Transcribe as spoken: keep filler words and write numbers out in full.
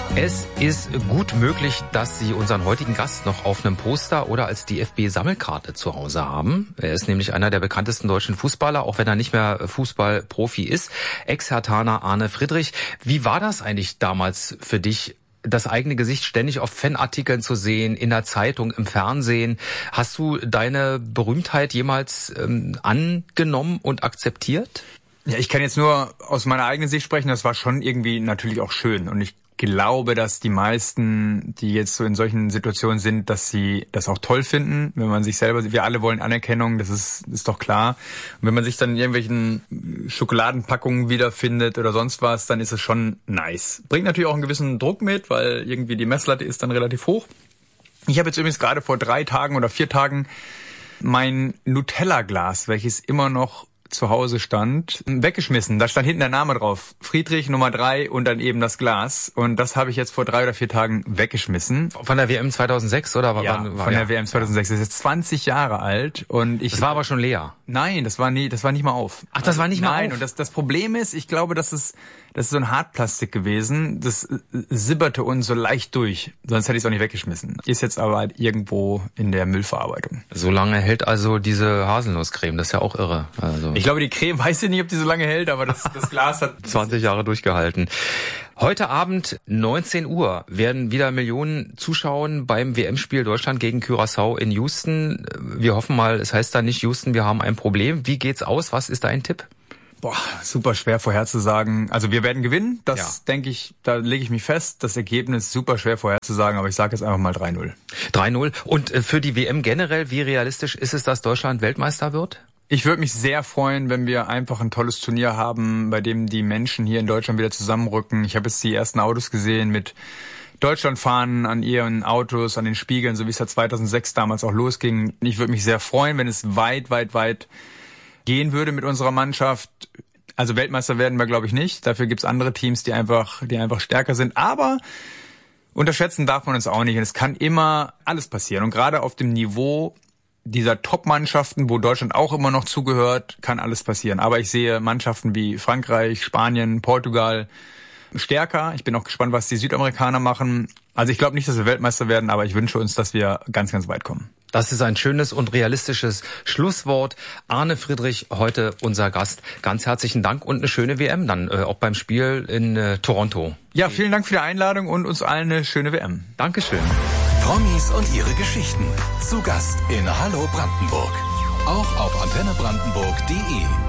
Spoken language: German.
Es ist gut möglich, dass Sie unseren heutigen Gast noch auf einem Poster oder als D F B-Sammelkarte zu Hause haben. Er ist nämlich einer der bekanntesten deutschen Fußballer, auch wenn er nicht mehr Fußballprofi ist. Ex-Herthaner Arne Friedrich. Wie war das eigentlich damals für dich, das eigene Gesicht ständig auf Fanartikeln zu sehen, in der Zeitung, im Fernsehen? Hast du deine Berühmtheit jemals ähm, angenommen und akzeptiert? Ja, ich kann jetzt nur aus meiner eigenen Sicht sprechen. Das war schon irgendwie natürlich auch schön. Und ich glaube, dass die meisten, die jetzt so in solchen Situationen sind, dass sie das auch toll finden, wenn man sich selber, wir alle wollen Anerkennung, das ist ist doch klar. Und wenn man sich dann in irgendwelchen Schokoladenpackungen wiederfindet oder sonst was, dann ist es schon nice. Bringt natürlich auch einen gewissen Druck mit, weil irgendwie die Messlatte ist dann relativ hoch. Ich habe jetzt übrigens gerade vor drei Tagen oder vier Tagen mein Nutella-Glas, welches immer noch zu Hause stand, weggeschmissen. Da stand hinten der Name drauf. Friedrich Nummer drei und dann eben das Glas. Und das habe ich jetzt vor drei oder vier Tagen weggeschmissen. Von der W M zweitausendsechs oder? Ja, war, war, von der ja. W M zweitausendsechs. Das ist jetzt zwanzig Jahre alt. Und ich. Das war aber schon leer. Nein, das war nie, das war nicht mal auf. Ach, das war nicht mal Nein, auf? Nein, und das, das Problem ist, ich glaube, das ist, das ist so ein Hartplastik gewesen. Das sibberte uns so leicht durch. Sonst hätte ich es auch nicht weggeschmissen. Ist jetzt aber halt irgendwo in der Müllverarbeitung. So lange hält also diese Haselnusscreme. Das ist ja auch irre. Also ich glaube, die Creme, weiß ich nicht, ob die so lange hält, aber das, das Glas hat zwanzig Jahre durchgehalten. Heute Abend neunzehn Uhr werden wieder Millionen zuschauen beim W M-Spiel Deutschland gegen Curaçao in Houston. Wir hoffen mal, es heißt da nicht Houston, wir haben ein Problem. Wie geht's aus? Was ist dein Tipp? Boah, super schwer vorherzusagen. Also wir werden gewinnen, das ja. denke ich, da lege ich mich fest. Das Ergebnis super schwer vorherzusagen, aber ich sage jetzt einfach mal drei null. drei null. Und für die W M generell, wie realistisch ist es, dass Deutschland Weltmeister wird? Ich würde mich sehr freuen, wenn wir einfach ein tolles Turnier haben, bei dem die Menschen hier in Deutschland wieder zusammenrücken. Ich habe jetzt die ersten Autos gesehen mit Deutschlandfahnen an ihren Autos, an den Spiegeln, so wie es ja zweitausendsechs damals auch losging. Ich würde mich sehr freuen, wenn es weit, weit, weit gehen würde mit unserer Mannschaft. Also Weltmeister werden wir, glaube ich, nicht. Dafür gibt's andere Teams, die einfach, die einfach stärker sind. Aber unterschätzen darf man uns auch nicht. Und es kann immer alles passieren. Und gerade auf dem Niveau dieser Top-Mannschaften, wo Deutschland auch immer noch zugehört, kann alles passieren. Aber ich sehe Mannschaften wie Frankreich, Spanien, Portugal stärker. Ich bin auch gespannt, was die Südamerikaner machen. Also ich glaube nicht, dass wir Weltmeister werden, aber ich wünsche uns, dass wir ganz, ganz weit kommen. Das ist ein schönes und realistisches Schlusswort. Arne Friedrich, heute unser Gast. Ganz herzlichen Dank und eine schöne W M dann, äh, auch beim Spiel in äh, Toronto. Ja, vielen Dank für die Einladung und uns allen eine schöne W M. Dankeschön. Promis und ihre Geschichten. Zu Gast in Hallo Brandenburg. Auch auf antenne brandenburg punkt de.